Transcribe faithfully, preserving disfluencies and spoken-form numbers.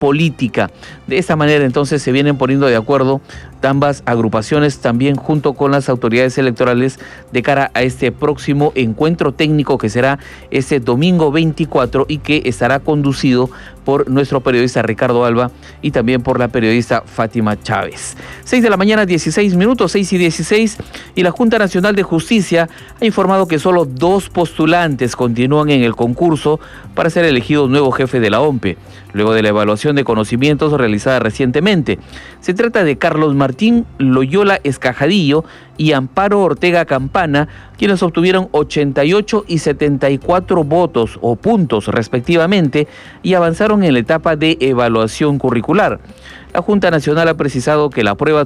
política. De esta manera entonces se vienen poniendo de acuerdo ambas agrupaciones también junto con las autoridades electorales de cara a este próximo encuentro técnico que será este domingo veinticuatro y que estará conducido por nuestro periodista Ricardo Alba y también por la periodista Fátima Chávez. seis de la mañana, dieciséis minutos, seis y dieciséis, y la Junta Nacional de Justicia ha informado que solo dos postulantes continúan en el concurso para ser elegido nuevo jefe de la O M P E, luego de la evaluación de conocimientos realizada recientemente. Se trata de Carlos Martín Loyola Escajadillo y Amparo Ortega Campana, quienes obtuvieron ochenta y ocho y setenta y cuatro votos o puntos respectivamente y avanzaron en la etapa de evaluación curricular. La Junta Nacional ha precisado que la prueba